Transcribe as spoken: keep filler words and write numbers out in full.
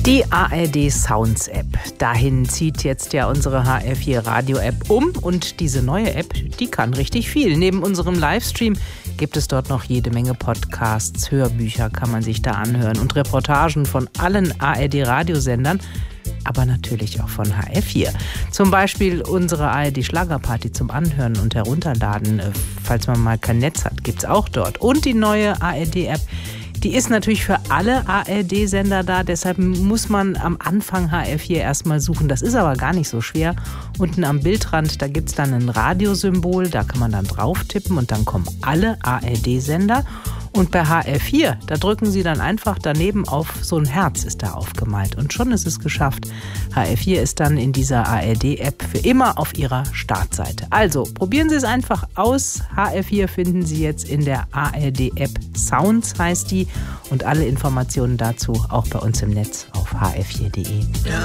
Die A R D Sounds App. Dahin zieht jetzt ja unsere H R vier Radio App um und diese neue App, die kann richtig viel. Neben unserem Livestream gibt es dort noch jede Menge Podcasts, Hörbücher kann man sich da anhören und Reportagen von allen A R D Radiosendern, aber natürlich auch von H R vier. Zum Beispiel unsere A R D Schlagerparty zum Anhören und Herunterladen, falls man mal kein Netz hat, gibt's auch dort. Und die neue A R D App, die ist natürlich für alle A R D-Sender da, deshalb muss man am Anfang H R vier erstmal suchen. Das ist aber gar nicht so schwer. Unten am Bildrand, da gibt es dann ein Radiosymbol, da kann man dann drauf tippen und dann kommen alle A R D-Sender. Und bei H R vier, da drücken Sie dann einfach daneben auf so ein Herz, ist da aufgemalt. Und schon ist es geschafft. H R vier ist dann in dieser A R D-App für immer auf Ihrer Startseite. Also probieren Sie es einfach aus. H R vier finden Sie jetzt in der A R D-App Sounds heißt die. Und alle Informationen dazu auch bei uns im Netz auf h r vier punkt d e.